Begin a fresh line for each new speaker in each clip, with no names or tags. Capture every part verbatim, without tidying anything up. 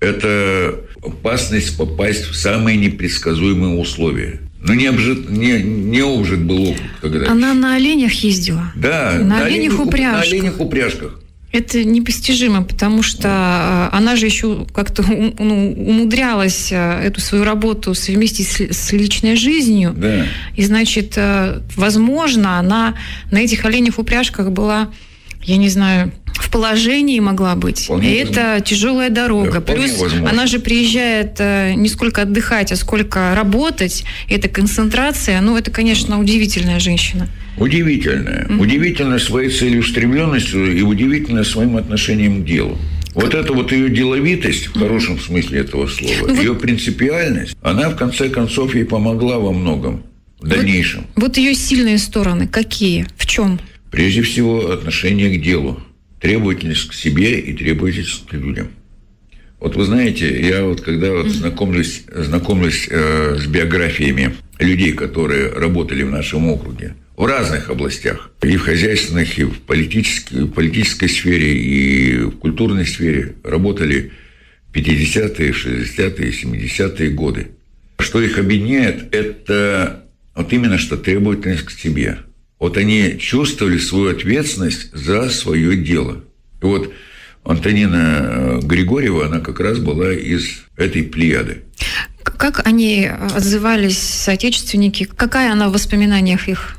это опасность попасть в самые непредсказуемые условия. Ну, не, обжит, не, не обжит был опыт тогда.
Она на оленях ездила?
Да,
на,
на
оленях упряжках.
На оленях упряжках.
Это непостижимо, потому что она же еще как-то ну, умудрялась эту свою работу совместить с, с личной жизнью.
Да.
И, значит, возможно, она на этих оленях упряжках была, я не знаю, в положении могла быть.
Вполне
и
возможно.
Это тяжелая дорога.
Да,
Плюс
возможно.
Она же приезжает не сколько отдыхать, а сколько работать. Это концентрация. Ну, это, конечно, удивительная женщина.
Удивительная. Mm-hmm. Удивительная своей целеустремленностью и удивительная своим отношением к делу. Вот как... эта вот ее деловитость, в хорошем mm-hmm. смысле этого слова, ну, ее вот... принципиальность, она, в конце концов, ей помогла во многом в дальнейшем.
Вот, вот ее сильные стороны какие? В чем?
Прежде всего, отношение к делу. Требовательность к себе и требовательность к людям. Вот вы знаете, я вот когда вот знакомлюсь, знакомлюсь э, с биографиями людей, которые работали в нашем округе, в разных областях, и в хозяйственных, и в политической, в политической сфере, и в культурной сфере, работали в пятидесятые, шестидесятые, семидесятые годы. Что их объединяет, это вот именно что требовательность к себе. Вот они чувствовали свою ответственность за свое дело. И вот Антонина Григорьева, она как раз была из этой плеяды.
Как они отзывались, соотечественники? Какая она в воспоминаниях их?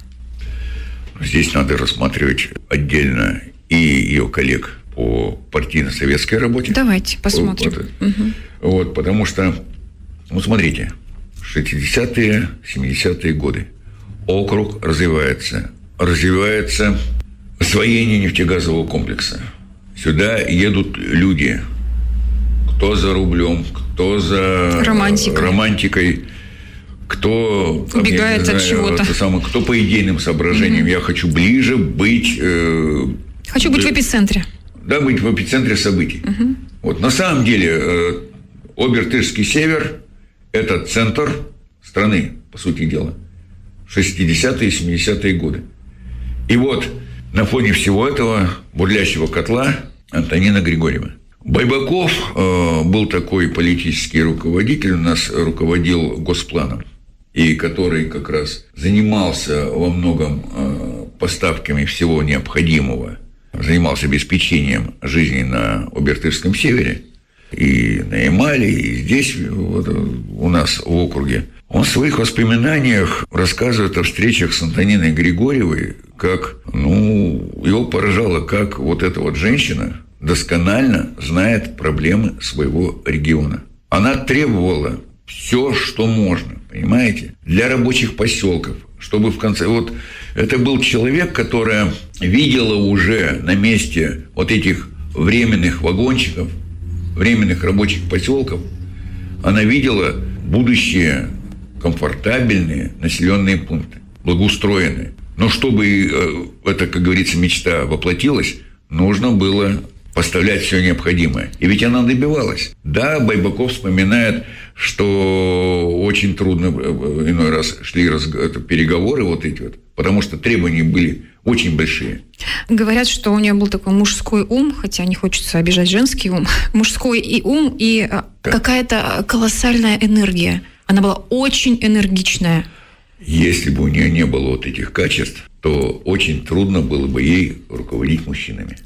Здесь надо рассматривать отдельно и ее коллег по партийно-советской работе.
Давайте посмотрим.
Вот, угу. вот, потому что, ну, смотрите, шестидесятые, семидесятые годы. Округ развивается. Развивается освоение нефтегазового комплекса. Сюда едут люди. Кто за рублем, кто за
романтикой,
романтикой кто
убегает
там,
от
знаю,
чего-то.
Самое, кто по идейным соображениям. Mm-hmm. Я хочу ближе быть... Э,
хочу быть
да,
в эпицентре.
Да, быть в эпицентре событий. Mm-hmm. Вот, на самом деле, э, Обертышский север – это центр страны, по сути дела. шестидесятые и семидесятые годы. И вот на фоне всего этого бурлящего котла Антонина Григорьева. Байбаков э, был такой политический руководитель, у нас руководил Госпланом, и который как раз занимался во многом э, поставками всего необходимого, занимался обеспечением жизни на Обертышском севере, и на Ямале, и здесь, вот, у нас в округе. Он в своих воспоминаниях рассказывает о встречах с Антониной Григорьевой, как, ну, его поражало, как вот эта вот женщина досконально знает проблемы своего региона. Она требовала все, что можно, понимаете, для рабочих поселков, чтобы в конце... Вот это был человек, которая видела уже на месте вот этих временных вагончиков, временных рабочих поселков, она видела будущее комфортабельные населенные пункты, благоустроенные. Но чтобы это, как говорится, мечта воплотилась, нужно было поставлять все необходимое. И ведь она добивалась. Да, Байбаков вспоминает, что очень трудно иной раз шли переговоры вот эти вот, потому что требования были очень большие.
Говорят, что у нее был такой мужской ум, хотя не хочется обижать женский ум, мужской и ум, и да. какая-то колоссальная энергия. Она была очень энергичная.
Если бы у нее не было вот этих качеств, то очень трудно было бы ей руководить мужчинами.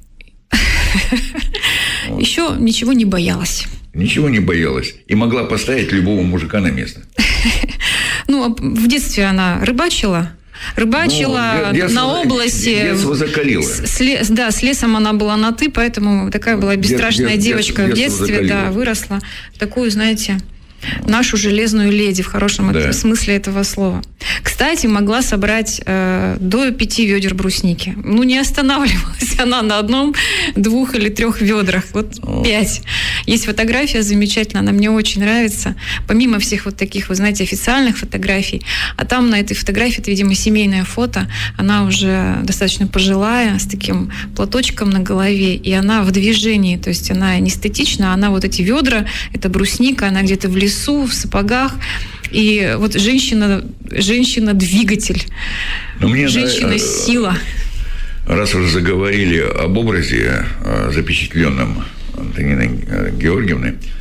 Вот. Еще ничего не боялась.
Ничего не боялась. И могла поставить любого мужика на место.
Ну, в детстве она рыбачила. Рыбачила ну, на области.
Детство закалило.
С, с, да, с лесом она была на «ты», поэтому такая была бесстрашная дет, девочка дет, в детстве. Да, выросла. Такую, знаете... нашу железную леди в хорошем да. смысле этого слова. Кстати, могла собрать э, до пяти ведер брусники. Ну, не останавливалась она на одном, двух или трех ведрах. Вот О. пять. Есть фотография замечательная, она мне очень нравится. Помимо всех вот таких, вы знаете, официальных фотографий, а там на этой фотографии, это, видимо, семейное фото, она уже достаточно пожилая, с таким платочком на голове, и она в движении, то есть она не статична, она вот эти ведра, это брусника, она где-то в лесу, в сапогах. И вот женщина, женщина-двигатель, женщина-сила.
Раз уже заговорили об образе, запечатленном Антониной Георгиевны,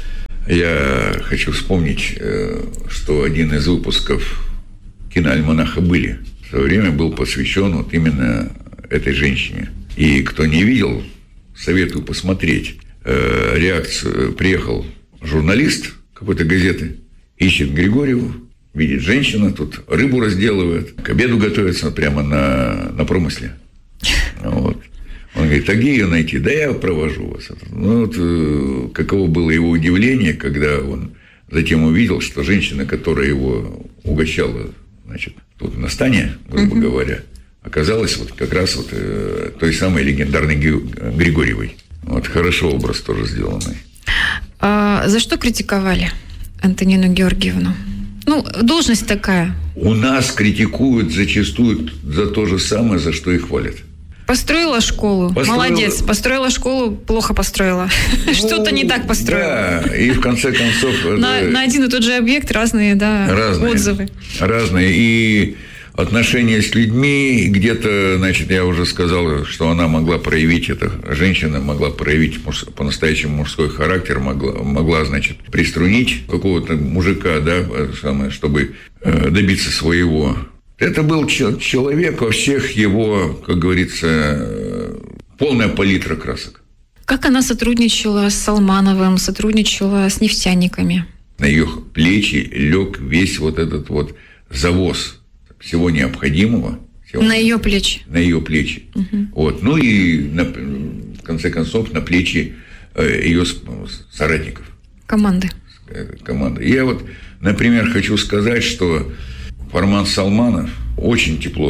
Я хочу вспомнить, что один из выпусков киноальманаха «Были» в свое время был посвящен вот именно этой женщине. И кто не видел, советую посмотреть. Реакцию. Приехал журналист какой-то газеты, ищет Григорьеву, видит женщина, тут рыбу разделывает, к обеду готовится прямо на, на промысле. Вот. Он говорит, а где ее найти? Да я провожу вас. Ну, вот, каково было его удивление, когда он затем увидел, что женщина, которая его угощала, значит, тут на стане, грубо uh-huh. говоря, оказалась вот как раз вот э, той самой легендарной Григорьевой. Вот хорошо образ тоже сделанный.
А за что критиковали Антонину Георгиевну? Ну, должность такая.
У нас критикуют зачастую за то же самое, за что и хвалят.
Построила школу. Построила... Молодец. Построила школу, плохо построила. Ну, что-то не так построила.
Да, и в конце концов...
На, это... на один и тот же объект разные, да,
разные,
отзывы.
Разные. И отношения с людьми, где-то, значит, я уже сказал, что она могла проявить, эта женщина могла проявить муж... по-настоящему мужской характер, могла, могла, значит, приструнить какого-то мужика, да, чтобы добиться своего. Это был человек во всех его, как говорится, полная палитра красок.
Как она сотрудничала с Салмановым, сотрудничала с нефтяниками?
На ее плечи лег весь вот этот вот завоз всего необходимого. Всего
на ее плечи?
На ее плечи. Угу. Вот. Ну и, на, в конце концов, на плечи ее соратников.
Команды.
Команды. Я вот, например, хочу сказать, что Фарман Салманов очень тепло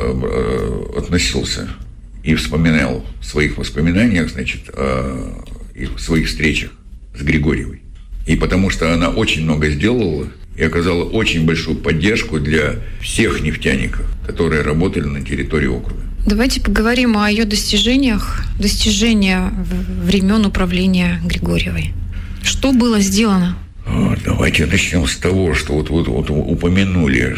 относился и вспоминал в своих воспоминаниях, значит, о своих встречах с Григорьевой. И потому что она очень много сделала и оказала очень большую поддержку для всех нефтяников, которые работали на территории округа.
Давайте поговорим о ее достижениях, достижения времен управления Григорьевой. Что было сделано?
Давайте начнем с того, что вот, вот, вот упомянули,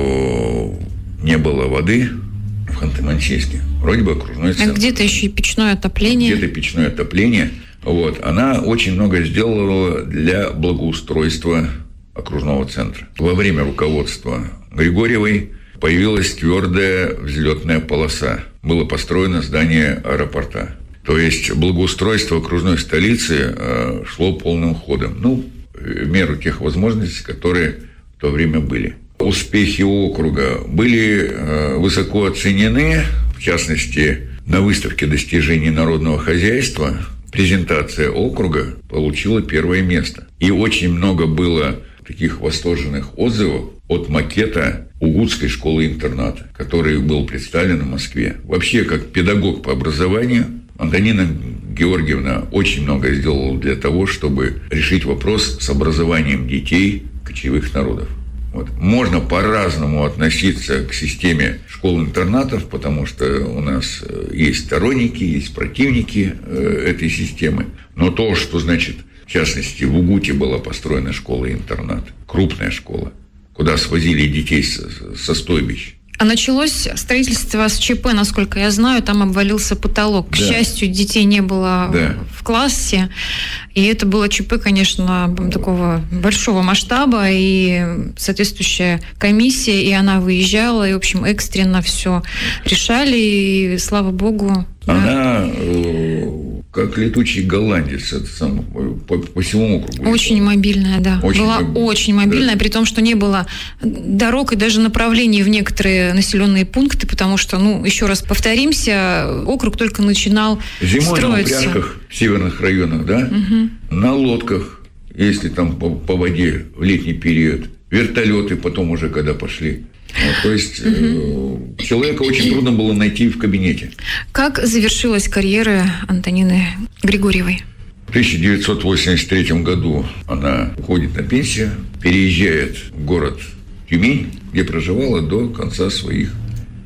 что не было воды в Ханты-Мансийске. Вроде бы окружной центр.
А где-то еще и печное отопление.
Где-то печное отопление. Вот. Она очень много сделала для благоустройства окружного центра. Во время руководства Григорьевой появилась твердая взлетная полоса. Было построено здание аэропорта. То есть благоустройство окружной столицы э, шло полным ходом. Ну, в меру тех возможностей, которые в то время были. Успехи округа были э, высоко оценены, в частности, на выставке достижений народного хозяйства презентация округа получила первое место. И очень много было таких восторженных отзывов от макета Угудской школы-интерната, который был представлен в Москве. Вообще, как педагог по образованию, Антонина Георгиевна очень много сделала для того, чтобы решить вопрос с образованием детей кочевых народов. Вот. Можно по-разному относиться к системе школ-интернатов, потому что у нас есть сторонники, есть противники этой системы. Но то, что, значит, в частности, в Угуте была построена школа-интернат, крупная школа, куда свозили детей со стойбищ.
А началось строительство с ЧП, насколько я знаю, там обвалился потолок. К да. счастью, детей не было да. в классе. И это было ЧП, конечно, такого большого масштаба, и соответствующая комиссия, и она выезжала, и, в общем, экстренно все решали, и, слава богу...
Она... Да. Как летучий голландец, это сам, по, по всему округу.
Очень летала. Мобильная, да. Очень Была моб... очень мобильная, да. При том, что не было дорог и даже направлений в некоторые населенные пункты, потому что, ну, еще раз повторимся, округ только начинал
Зимой
строиться.
На упряжках в северных районах, да, угу. На лодках, если там по, по воде в летний период, вертолеты потом уже когда пошли. Вот, то есть угу. э, человека очень трудно было найти в кабинете.
Как завершилась карьера Антонины Григорьевой?
В тысяча девятьсот восемьдесят третьем году она уходит на пенсию, переезжает в город Тюмень, где проживала до конца своих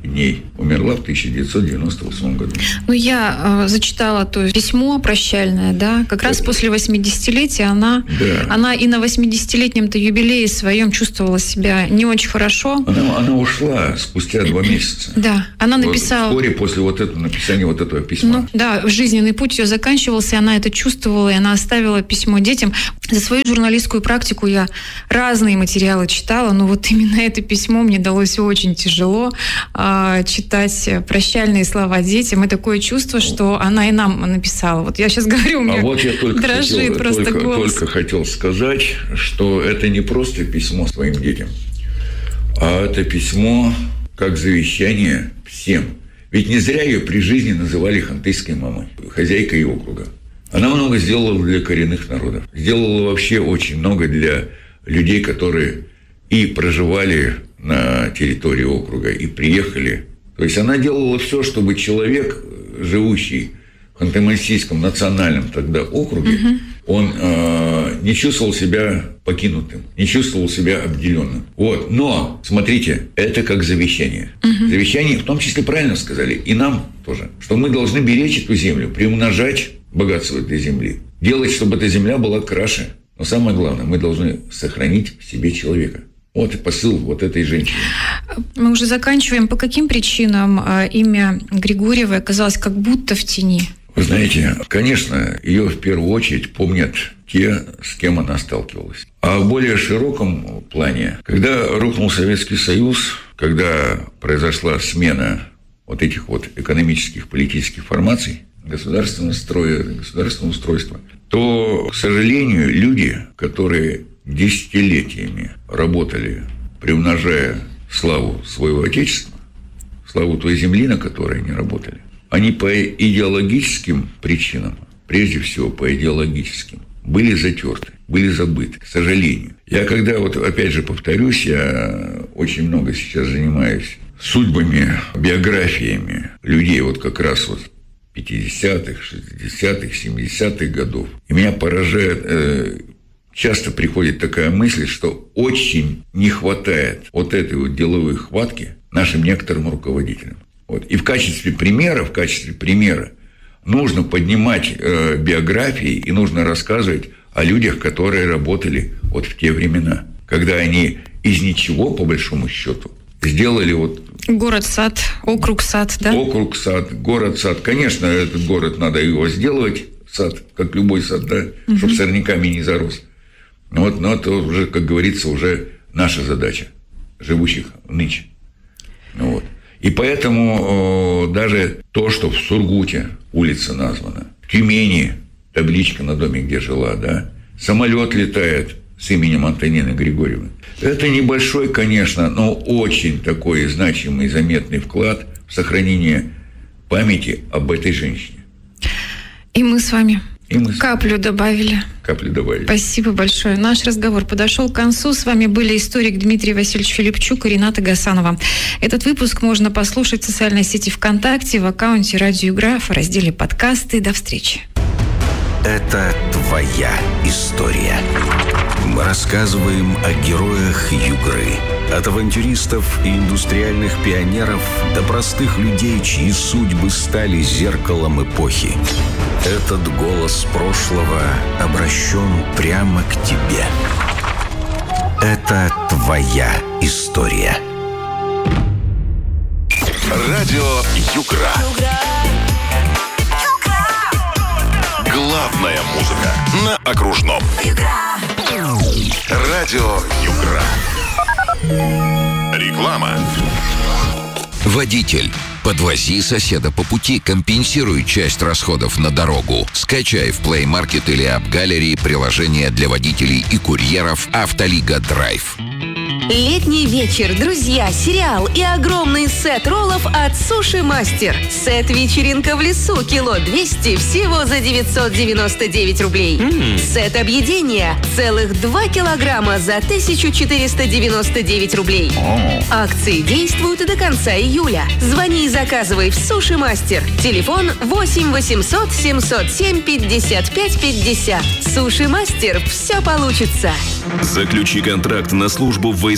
дней. Умерла в тысяча девятьсот девяносто восьмом году.
Ну, я э, зачитала то письмо прощальное, да, как раз Это... после восьмидесятилетия она, да. она и на восьмидесятилетнем-то юбилее своем чувствовала себя не очень хорошо.
Она, она ушла спустя два месяца.
Да, она написала...
Вскоре после вот этого написания вот этого письма.
Ну, да, жизненный путь ее заканчивался, и она это чувствовала, и она оставила письмо детям. За свою журналистскую практику я разные материалы читала, но вот именно это письмо мне далось очень тяжело э, читать прощальные слова детям, и такое чувство, что она и нам написала. Вот я сейчас говорю, у меня
а вот я только
дрожит
хотел,
просто
только,
голос.
Только хотел сказать, что это не просто письмо своим детям, а это письмо как завещание всем. Ведь не зря ее при жизни называли хантыйской мамой, хозяйкой округа. Она много сделала для коренных народов. Сделала вообще очень много для людей, которые и проживали на территории округа, и приехали. То есть она делала все, чтобы человек, живущий в Ханты-Мансийском национальном тогда округе, угу. он э, не чувствовал себя покинутым, не чувствовал себя обделенным. Вот. Но, смотрите, это как завещание. Угу. Завещание, в том числе, правильно сказали, и нам тоже, что мы должны беречь эту землю, приумножать богатство этой земли, делать, чтобы эта земля была краше. Но самое главное, мы должны сохранить в себе человека. Вот и посыл вот этой женщины.
Мы уже заканчиваем. По каким причинам имя Григорьевой оказалось как будто в тени?
Вы знаете, конечно, ее в первую очередь помнят те, с кем она сталкивалась. А в более широком плане, когда рухнул Советский Союз, когда произошла смена вот этих вот экономических, политических формаций, государственного строя, государственного устройства, то, к сожалению, люди, которые десятилетиями работали, приумножая славу своего Отечества, славу той земли, на которой они работали, они по идеологическим причинам, прежде всего по идеологическим, были затерты, были забыты, к сожалению. Я когда, вот опять же повторюсь, я очень много сейчас занимаюсь судьбами, биографиями людей, вот как раз вот пятидесятых, шестидесятых, семидесятых годов. И меня поражает, э, часто приходит такая мысль, что очень не хватает вот этой вот деловой хватки нашим некоторым руководителям. Вот. И в качестве примера, в качестве примера нужно поднимать э, биографии и нужно рассказывать о людях, которые работали вот в те времена, когда они из ничего, по большому счету, сделали вот...
Город-сад, округ-сад, да?
Округ-сад, город-сад. Конечно, этот город надо его сделать, сад, как любой сад, да, угу. чтобы сорняками не зарос. Вот, но это уже, как говорится, уже наша задача, живущих нынче. Вот. И поэтому э, даже то, что в Сургуте улица названа, в Тюмени табличка на доме, где жила, да, самолет летает с именем Антонины Григорьевны. Это небольшой, конечно, но очень такой значимый, заметный вклад в сохранение памяти об этой женщине.
И мы с вами
И мы
каплю добавили.
Каплю добавили.
Спасибо большое. Наш разговор подошел к концу. С вами были историк Дмитрий Васильевич Филипчук и Рената Гасанова. Этот выпуск можно послушать в социальной сети ВКонтакте, в аккаунте Радио Югра, в разделе подкасты. До встречи.
Это твоя история. Мы рассказываем о героях Югры. От авантюристов и индустриальных пионеров до простых людей, чьи судьбы стали зеркалом эпохи. Этот голос прошлого обращен прямо к тебе. Это твоя история.
Радио Югра. Главная музыка на окружном. Радио Югра. Реклама.
Водитель, подвози соседа по пути, компенсируй часть расходов на дорогу. Скачай в Play Market или App Gallery приложение для водителей и курьеров «Автолига Драйв».
Летний вечер, друзья, сериал и огромный сет роллов от Суши Мастер. Сет «Вечеринка в лесу» кило двести всего за девятьсот девяносто девять рублей. Mm. Сет объедения целых два килограмма за тысячу четыреста девяносто девять рублей. Oh. Акции действуют до конца июля. Звони и заказывай в Суши Мастер. Телефон восемь восемьсот семьсот семь пятьдесят пять пятьдесят. Суши Мастер. Все получится.
Заключи контракт на службу в ВС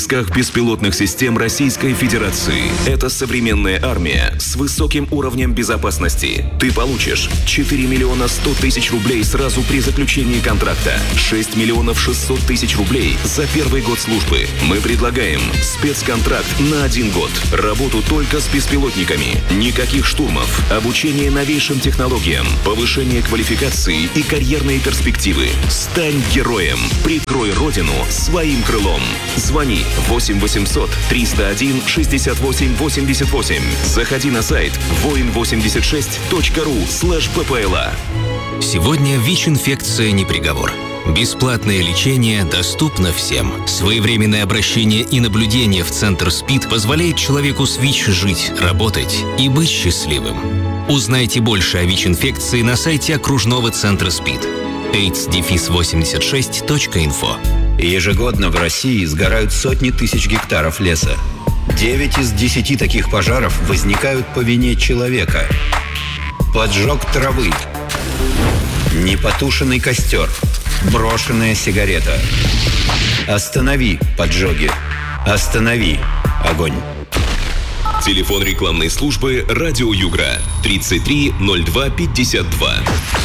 войсках беспилотных систем Российской Федерации. Это современная армия с высоким уровнем безопасности. Ты получишь четыре миллиона сто тысяч рублей сразу при заключении контракта, шесть миллионов шестьсот тысяч рублей за первый год службы. Мы предлагаем спецконтракт на один год. Работу только с беспилотниками. Никаких штурмов. Обучение новейшим технологиям. Повышение квалификации и карьерные перспективы. Стань героем. Прикрой родину своим крылом. Звони восемь восемьсот триста один шестьдесят восемь восемьдесят восемь. Заходи на сайт воин восемьдесят шесть точка ру слэш ППЛА.
Сегодня ВИЧ-инфекция не приговор. Бесплатное лечение доступно всем. Своевременное обращение и наблюдение в Центр СПИД позволяет человеку с ВИЧ жить, работать и быть счастливым. Узнайте больше о ВИЧ-инфекции на сайте окружного центра СПИД эйдс восемьдесят шесть точка инфо.
Ежегодно в России сгорают сотни тысяч гектаров леса. Девять из десяти таких пожаров возникают по вине человека. Поджог травы, непотушенный костер, брошенная сигарета. Останови поджоги. Останови огонь.
Телефон рекламной службы «Радио Югра» тридцать три ноль два пятьдесят два.